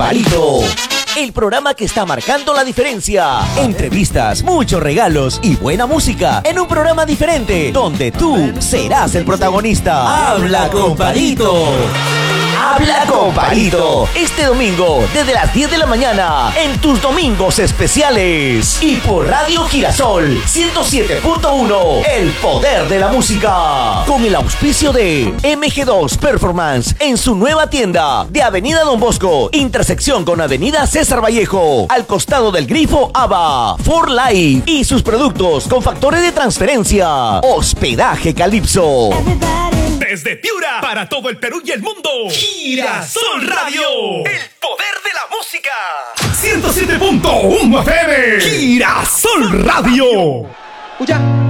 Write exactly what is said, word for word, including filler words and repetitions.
Comparito. El programa que está marcando la diferencia. Entrevistas, muchos regalos y buena música en un programa diferente donde tú serás el protagonista. Habla Comparito. Habla Comparito. Este domingo desde las diez de la mañana en tus domingos especiales. Y por Radio Girasol ciento siete punto uno. El poder de la música. Con el auspicio de M G dos Performance en su nueva tienda de Avenida Don Bosco, intersección con Avenida César Vallejo, al costado del grifo ABA. For Life y sus productos con factores de transferencia. Hospedaje Calipso. Desde Piura para todo el Perú y el mundo. Girasol Radio. El poder de la música. ciento siete punto uno F M. Girasol Radio. Escucha.